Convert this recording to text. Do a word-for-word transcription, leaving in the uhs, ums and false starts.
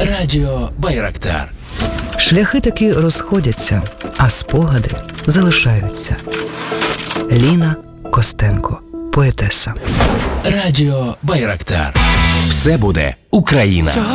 Радіо Байрактар. Шляхи таки розходяться, а спогади залишаються. Ліна Костенко, поетеса. Радіо Байрактар. Все буде Україна.